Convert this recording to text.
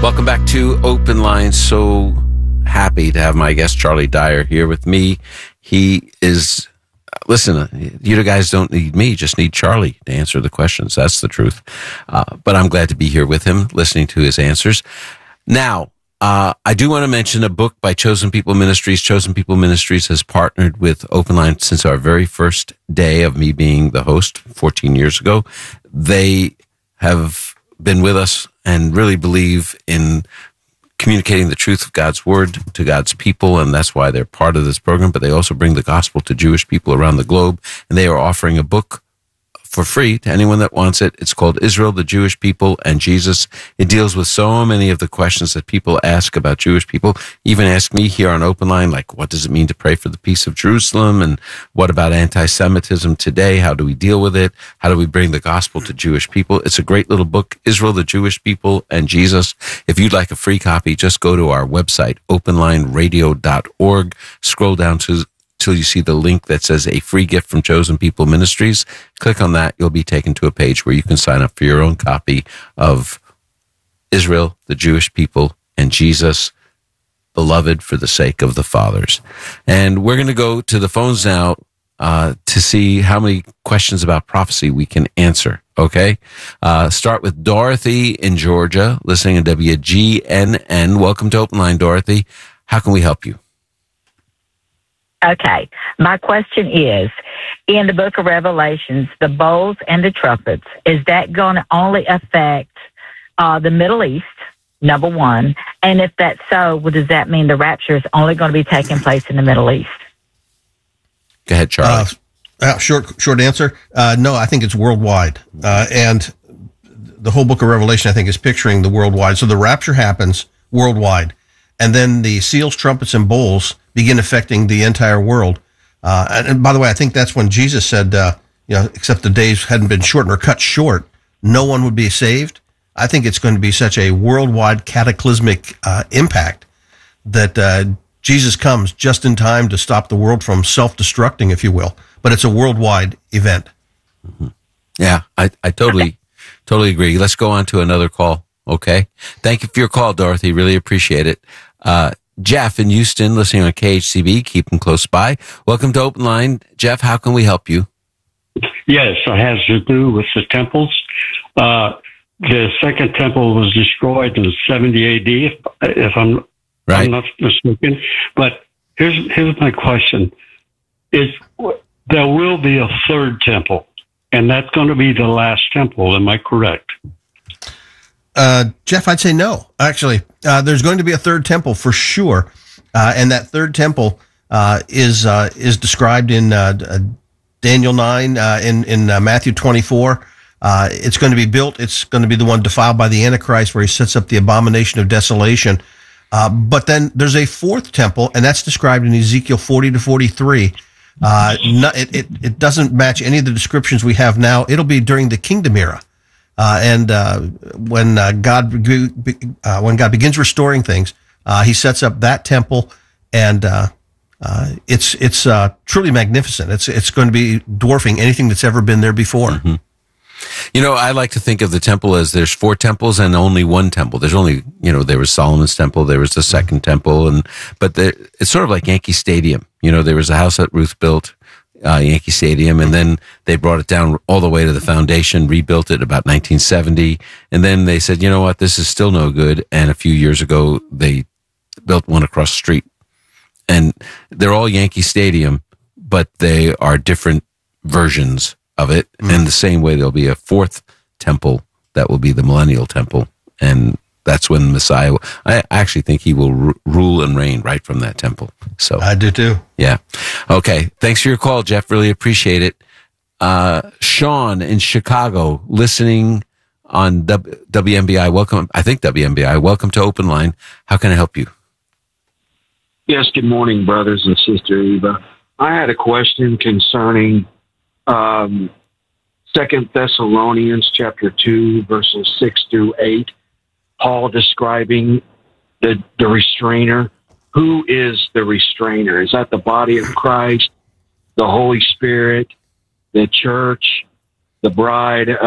Welcome back to Open Line. So happy to have my guest, Charlie Dyer, here with me. He is, listen, you guys don't need me, just need Charlie to answer the questions. That's the truth. But I'm glad to be here with him, listening to his answers. Now, I do want to mention a book by Chosen People Ministries. Chosen People Ministries has partnered with Open Line since our very first day of me being the host 14 years ago. They have been with us and really believe in communicating the truth of God's word to God's people, and that's why they're part of this program. But they also bring the gospel to Jewish people around the globe, and they are offering a book for free to anyone that wants it. It's called Israel, the Jewish People, and Jesus. It deals with so many of the questions that people ask about Jewish people. Even ask me here on Open Line, like, what does it mean to pray for the peace of Jerusalem? And what about anti-Semitism today? How do we deal with it? How do we bring the gospel to Jewish people? It's a great little book, Israel, the Jewish People, and Jesus. If you'd like a free copy, just go to our website, openlineradio.org. Scroll down till you see the link that says a free gift from Chosen People Ministries. Click on that. You'll be taken to a page where you can sign up for your own copy of Israel, the Jewish People, and Jesus, beloved for the sake of the fathers. And we're going to go to the phones now to see how many questions about prophecy we can answer. Okay? Start with Dorothy in Georgia, listening to WGNN. Welcome to Open Line, Dorothy. How can we help you? Okay. My question is, in the book of Revelations, the bowls and the trumpets, is that going to only affect the Middle East, number one? And if that's so, well, does that mean the rapture is only going to be taking place in the Middle East? Go ahead, Charlie. Short answer. No, I think it's worldwide. And the whole book of Revelation, I think, is picturing the worldwide. So the rapture happens worldwide. And then the seals, trumpets, and bowls begin affecting the entire world. And by the way, I think that's when Jesus said, except the days hadn't been shortened or cut short, no one would be saved. I think it's going to be such a worldwide cataclysmic impact that Jesus comes just in time to stop the world from self-destructing, if you will. But it's a worldwide event. Mm-hmm. Yeah, I totally agree. Let's go on to another call. Okay. Thank you for your call, Dorothy. Really appreciate it. Jeff in Houston, listening on KHCB. Keep them close by. Welcome to Open Line. Jeff, how can we help you? Yes, it has to do with the temples. The second temple was destroyed in 70 AD, if I'm not mistaken. But here's my question. There will be a third temple, and that's going to be the last temple. Am I correct? Jeff, I'd say no. Actually, there's going to be a third temple for sure, and that third temple is described in Daniel 9, in Matthew 24. It's going to be built. It's going to be the one defiled by the Antichrist, where he sets up the abomination of desolation. But then there's a fourth temple, and that's described in Ezekiel 40 to 43. It doesn't match any of the descriptions we have now. It'll be during the kingdom era. When God begins restoring things, he sets up that temple, and it's truly magnificent. It's going to be dwarfing anything that's ever been there before. Mm-hmm. You know, I like to think of the temple as there's four temples and only one temple. There's only, there was Solomon's temple, there was the second temple, but it's sort of like Yankee Stadium. There was a house that Ruth built, Yankee Stadium, and then they brought it down all the way to the foundation, rebuilt it about 1970, and then they said, you know what, this is still no good, and a few years ago, they built one across the street. And they're all Yankee Stadium, but they are different versions of it, and the same way there'll be a fourth temple that will be the Millennial Temple, and that's when Messiah, I actually think he will rule and reign right from that temple. So I do too. Yeah. Okay. Thanks for your call, Jeff. Really appreciate it. Sean in Chicago, listening on WMBI. Welcome. I think WMBI. Welcome to Open Line. How can I help you? Yes. Good morning, brothers and Sister Eva. I had a question concerning 2 Thessalonians chapter 2, verses 6 through 8. Paul describing the restrainer. Who is the restrainer? Is that the body of Christ, the Holy Spirit, the church, the bride